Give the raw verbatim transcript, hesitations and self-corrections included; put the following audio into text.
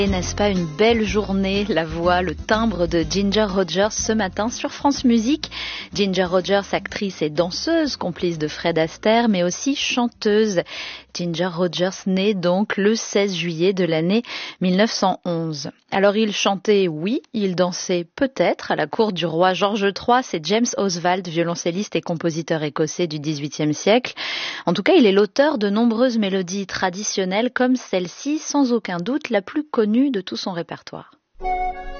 Et n'est-ce pas une belle journée? La voix, le timbre de Ginger Rogers ce matin sur France Musique. Ginger Rogers, actrice et danseuse, complice de Fred Astaire, mais aussi chanteuse. Ginger Rogers naît donc le seize juillet de l'année mille neuf cent onze. Alors il chantait, oui, il dansait peut-être à la cour du roi George trois, c'est James Oswald, violoncelliste et compositeur écossais du dix-huitième siècle. En tout cas, il est l'auteur de nombreuses mélodies traditionnelles comme celle-ci, sans aucun doute la plus connue de tout son répertoire.